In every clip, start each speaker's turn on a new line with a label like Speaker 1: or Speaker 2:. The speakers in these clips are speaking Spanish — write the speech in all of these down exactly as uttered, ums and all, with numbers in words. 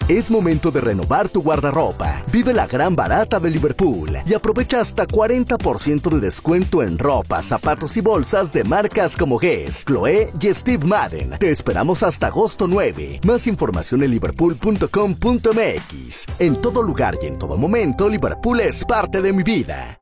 Speaker 1: Es momento de renovar tu guardarropa. Vive la gran barata de Liverpool y aprovecha hasta cuarenta por ciento de descuento en ropa, zapatos y bolsas de marcas como Guess, Chloé y Steve Madden. Te esperamos hasta agosto nueve. Más información en liverpool punto com punto m x. En todo lugar y en todo momento, Liverpool es parte de mi vida.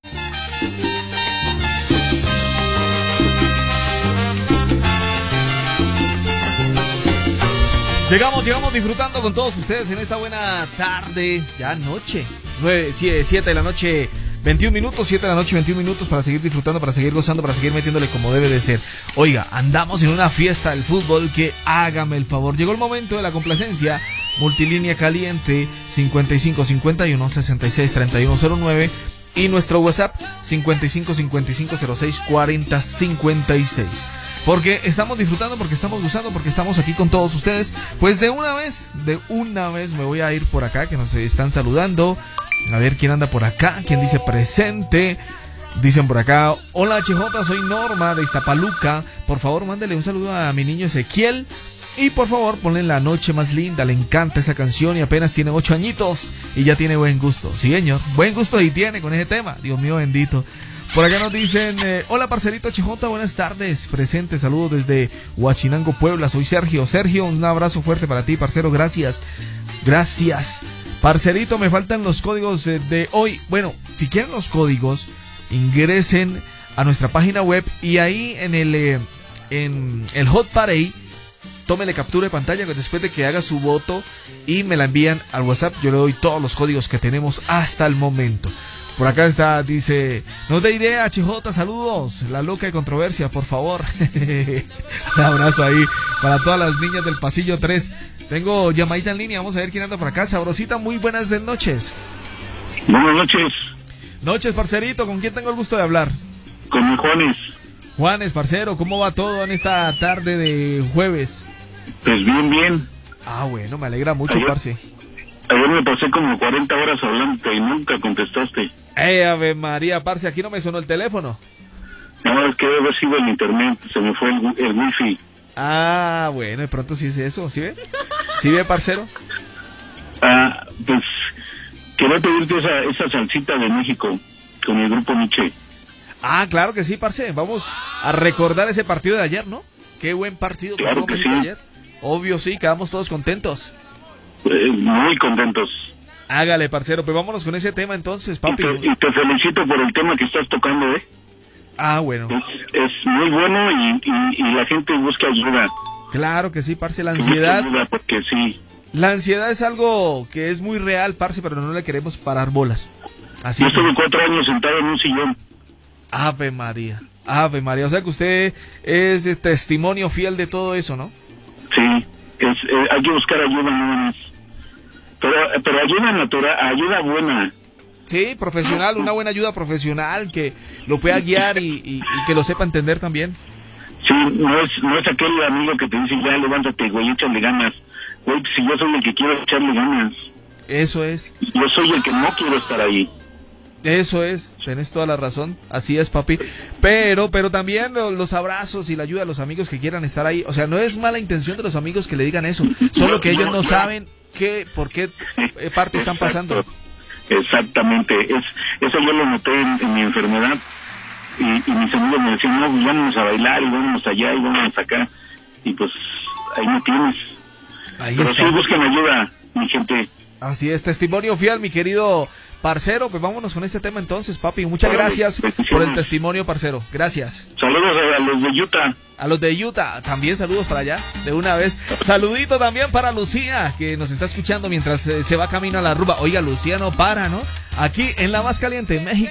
Speaker 2: Llegamos, llegamos disfrutando con todos ustedes en esta buena tarde, ya noche, nueve, siete de la noche, veintiún minutos, siete de la noche, veintiún minutos para seguir disfrutando, para seguir gozando, para seguir metiéndole como debe de ser. Oiga, andamos en una fiesta del fútbol que hágame el favor. Llegó el momento de la complacencia. Multilínea caliente cincuenta y cinco cincuenta y uno sesenta y seis treinta y uno cero nueve y nuestro WhatsApp cincuenta y cinco cincuenta y cinco cero seis cuarenta cincuenta y seis. Porque estamos disfrutando, porque estamos gozando, porque estamos aquí con todos ustedes. Pues de una vez, de una vez me voy a ir por acá, que nos están saludando. A ver quién anda por acá, quién dice presente. Dicen por acá, hola H J, soy Norma de Iztapaluca. Por favor, mándele un saludo a mi niño Ezequiel. Y por favor, ponle La Noche Más Linda. Le encanta esa canción y apenas tiene ocho añitos. Y ya tiene buen gusto. Sí, señor, buen gusto y tiene con ese tema. Dios mío bendito. Por acá nos dicen, eh, hola parcerito H J, buenas tardes, presente, saludos desde Huachinango, Puebla, soy Sergio. Sergio, un abrazo fuerte para ti, parcero, gracias, gracias. Parcerito, me faltan los códigos eh, de hoy. Bueno, si quieren los códigos, ingresen a nuestra página web y ahí en el, eh, en el Hot Parade, tómele captura de pantalla después de que haga su voto y me la envían al WhatsApp. Yo le doy todos los códigos que tenemos hasta el momento. Por acá está, dice, no te idea H J, saludos, la loca de controversia, por favor. Un abrazo ahí para todas las niñas del pasillo tres. Tengo llamadita en línea, vamos a ver quién anda por acá. Sabrosita, muy buenas noches.
Speaker 3: Buenas noches.
Speaker 2: Noches, parcerito, ¿con quién tengo el gusto de hablar?
Speaker 3: Con mi Juanes.
Speaker 2: Juanes, parcero, ¿cómo va todo en esta tarde de jueves?
Speaker 3: Pues bien, bien.
Speaker 2: Ah, bueno, me alegra mucho,
Speaker 3: ayer,
Speaker 2: parce.
Speaker 3: Ayer me pasé como cuarenta horas hablando y nunca contestaste.
Speaker 2: ¡Eh, Ave María, parce! Aquí no me sonó el teléfono.
Speaker 3: No, es que debe haber sido el internet, se me fue el, el wifi.
Speaker 2: Ah, bueno, de pronto sí es eso, ¿sí ve? ¿Sí ve, parcero?
Speaker 3: Ah, pues quería pedirte esa, esa salsita de México con el grupo Nietzsche.
Speaker 2: Ah, claro que sí, parce. Vamos a recordar ese partido de ayer, ¿no? Qué buen partido.
Speaker 3: Claro que sí.
Speaker 2: Ayer. Obvio, sí, quedamos todos contentos.
Speaker 3: Eh, muy contentos.
Speaker 2: Hágale, parcero, pues vámonos con ese tema entonces, papi.
Speaker 3: Y te, y te felicito por el tema que estás tocando, ¿eh?
Speaker 2: Ah, bueno.
Speaker 3: Es, es muy bueno y, y, y la gente busca ayuda.
Speaker 2: Claro que sí, parce, la ansiedad.
Speaker 3: Ayuda porque sí.
Speaker 2: La ansiedad es algo que es muy real, parce, pero no le queremos parar bolas. Así
Speaker 3: Yo
Speaker 2: es.
Speaker 3: estuve cuatro años sentado en un sillón.
Speaker 2: Ave María, Ave María. O sea que usted es testimonio fiel de todo eso, ¿no?
Speaker 3: Sí, es, eh, hay que buscar ayuda nada más. Pero, pero ayuda natural, ayuda buena.
Speaker 2: Sí, profesional, una buena ayuda profesional que lo pueda guiar y, y, y que lo sepa entender también.
Speaker 3: Sí, no es, no es aquel amigo que te dice, ya levántate, güey, échale ganas. Güey, si yo soy el que quiero echarle ganas.
Speaker 2: Eso es.
Speaker 3: Yo soy el que no quiero estar ahí.
Speaker 2: Eso es, tenés toda la razón, así es, papi. Pero, pero también los abrazos y la ayuda de los amigos que quieran estar ahí. O sea, no es mala intención de los amigos que le digan eso, solo que ellos no saben qué, por qué parte están pasando.
Speaker 3: Exactamente, es, eso yo lo noté en, en mi enfermedad. Y, y mis amigos me decían, no, pues vámonos a bailar y vámonos allá y vámonos acá. Y pues ahí me tienes.
Speaker 2: Ahí
Speaker 3: Pero
Speaker 2: está.
Speaker 3: sí busquen ayuda, mi gente.
Speaker 2: Así es, testimonio fiel, mi querido parcero. Pues vámonos con este tema entonces, papi. Muchas
Speaker 3: Vale,
Speaker 2: gracias
Speaker 3: bendiciones.
Speaker 2: por el testimonio, parcero. Gracias.
Speaker 3: Saludos a, a los de Utah.
Speaker 2: A los de Utah, también saludos para allá, de una vez. Saludito también para Lucía, que nos está escuchando mientras eh, se va camino a la rumba. Oiga, Lucía no para, ¿no? Aquí en La Más Caliente, México.